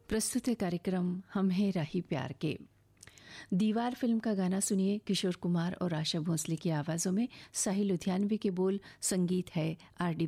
प्रस्तुत है कार्यक्रम हम हैं राही प्यार के। दीवार फिल्म का गाना सुनिए, किशोर कुमार और आशा भोसले की आवाज़ों में। साहिल लुधियानवी के बोल, संगीत है आर डी